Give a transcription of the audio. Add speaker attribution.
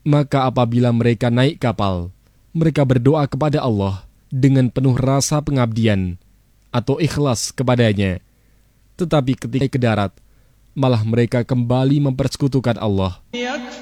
Speaker 1: Maka apabila mereka naik kapal, mereka berdoa kepada Allah dengan penuh rasa pengabdian atau ikhlas kepadanya. Tetapi ketika ke darat, malah mereka kembali mempersekutukan Allah.